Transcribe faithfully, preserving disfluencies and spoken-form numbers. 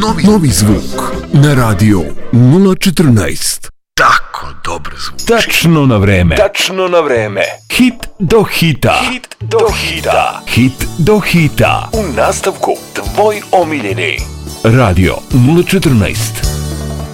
Novi, novi zvuk na radio nula četrnaest. Tako dobro zvuči. Tačno na vreme. Tačno na vreme. Hit do hita. Hit do hita. Hit do hita. U nastavku tvoj omiljeni. Radio nula četrnaest.